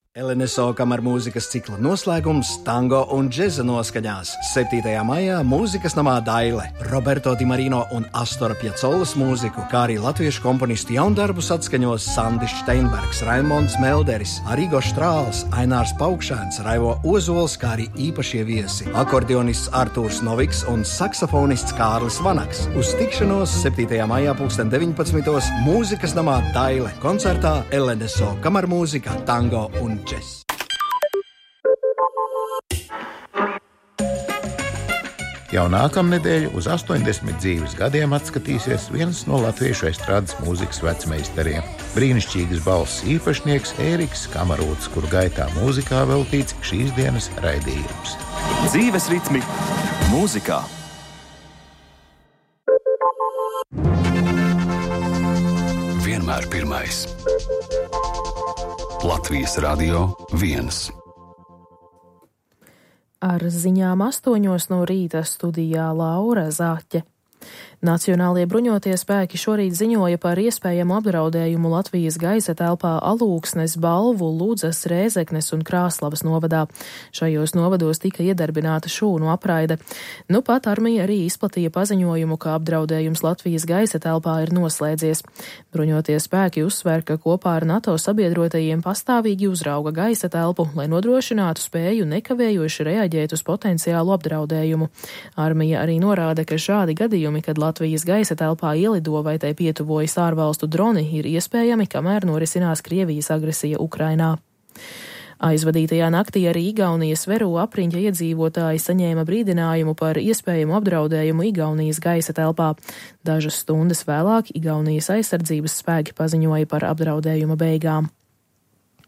LNSO kamar mūzikas cikla noslēgums tango un džeza noskaņās. 7. maijā mūzikas namā Daile, Roberto Di Marino un Astora Piacolas mūziku, kā arī latviešu komponistu jaundarbus atskaņos Sandis Steinbergs, Raimonds Melderis, Arigo Štrāls, Ainārs Paukšēns, Raivo Ozols, kā arī īpašie viesi, akordionists Artūrs Noviks un saksofonists Kārlis Vanaks. Uz tikšanos 7. maijā 19:00 mūzikas namā Daile, koncertā LNSO kamar mūzika, tango un džez. Jau nākamnedēļ uz 80 dzīves gadiem atskatīsies viens no latviešu estrādes mūzikas vecmeistariem. Brīnišķīgas balss īpašnieks Ēriks Kamarots, kur gaitā mūzikā veltīts šīs dienas raidījums. Dzīves ritmi mūzikā. Vienmēr pirmais. Latvijas Radio 1. Ar ziņām 8 no rīta studijā Laura Zāķe. Nacionālie bruņotie spēki šorīt ziņoja par iespējamu apdraudējumu Latvijas gaisa telpā Alūksnes, Balvu, Ludzas, Rēzeknes un Krāslavas novadā. Šajos novados tika iedarbināta šūnu apraide. Nu pat armija arī izplatīja paziņojumu, ka apdraudējums Latvijas gaisa telpā ir noslēdzies. Bruņotie spēki uzsver, ka kopā ar NATO sabiedrotajiem pastāvīgi uzrauga gaisa telpu, lai nodrošinātu spēju nekavējoši reaģēt uz potenciālu apdraudējumu. Armija arī norāda, ka šādi gadījumi, kad Latvijas gaisa telpā ielido vai tai pietuvojas ārvalstu droni, ir iespējami, kamēr norisinās Krievijas agresija Ukrainā. Aizvadītajā naktī arī Igaunijas Veru apriņķa iedzīvotāji saņēma brīdinājumu par iespējamu apdraudējumu Igaunijas gaisa telpā. Dažas stundas vēlāk Igaunijas aizsardzības spēki paziņoja par apdraudējuma beigām.